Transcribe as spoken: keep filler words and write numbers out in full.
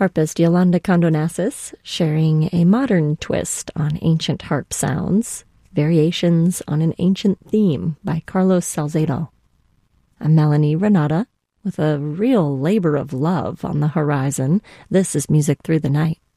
Harpist Yolanda Condonassis sharing a modern twist on ancient harp sounds, Variations on an Ancient Theme by Carlos Salcedo. I'm Melanie Renata with a real labor of love on the horizon. This is Music Through the Night.